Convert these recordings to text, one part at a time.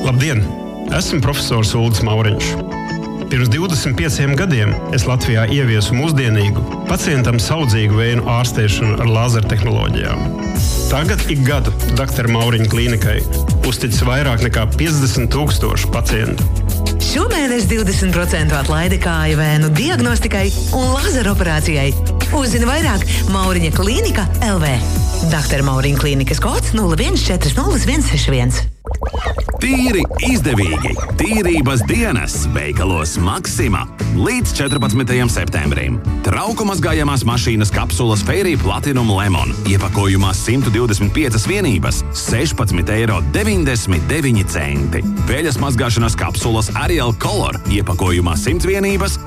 Labdien! Esmu profesors Uldis Mauriņš. Pirms 25 gadiem es Latvijā ieviesu mūsdienīgu, pacientam saudzīgu vēju ārstēšanu ar lāzertehnoloģijām. Tagad ik gadu Dr. Mauriņa klīnikai uzticas vairāk nekā 50,000 pacientu. Šomēnes 20% atlaide kāju vēnu diagnostikai un lazeroperācijai. Uzzini vairāk Mauriņa klīnika LV. Dr. Mauriņa klīnikas kods 01400161. Tīri izdevīgi! Tīrības dienas veikalos Maxima līdz 14. septembrim. Trauku mazgājamās mašīnas kapsulas Fairy Platinum Lemon iepakojumā 125 vienības, 16,99 €. Veļas mazgāšanas kapsulas Ariel Color iepakojumā 100 vienības,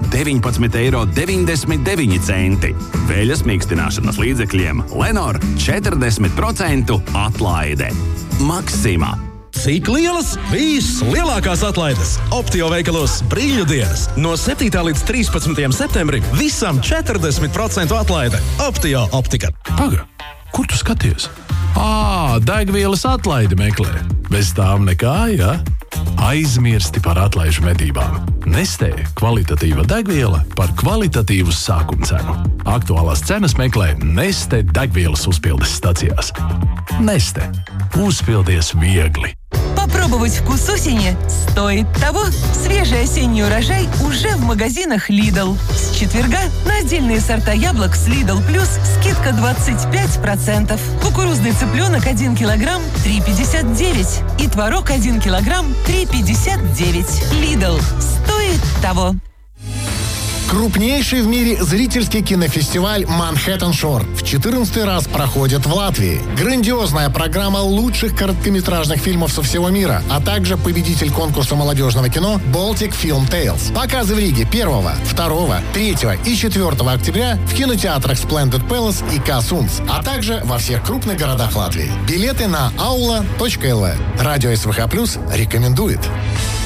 19,99 €. Veļas mīkstināšanas līdzekļiem Lenor 40% atlaide. Maxima. Cik lielas? Vislielākās atlaides Optio veikalos Brīļu dienas. No 7. līdz 13. septembrim visam 40% atlaide. Optio optika. Paga, kur tu skaties? Degvielas atlaidi meklē. Bez tām nekā, ja? Aizmirsti par atlaižu medībām. Nestē kvalitatīva degviela par kvalitatīvu sākumcenu. Aktuālās cenas meklē Neste degvielas uzpildes stacijās. Neste. Uzpildies viegli. Попробовать вкус осени стоит того. Свежий осенний урожай уже в магазинах Lidl. С четверга на отдельные сорта яблок с Lidl Plus скидка 25%. Кукурузный цыпленок 1 килограмм 3,59. И творог 1 килограмм 3,59. Lidl. Стоит того. Крупнейший в мире зрительский кинофестиваль «Манхэттен Шор» в 14-й раз проходит в Латвии. Грандиозная программа лучших короткометражных фильмов со всего мира, а также победитель конкурса молодежного кино «Baltic Film Tales». Показы в Риге 1, 2, 3 и 4 октября в кинотеатрах Splendid Palace и Касунц, а также во всех крупных городах Латвии. Билеты на aula.lv. Радио СВХ Плюс рекомендует.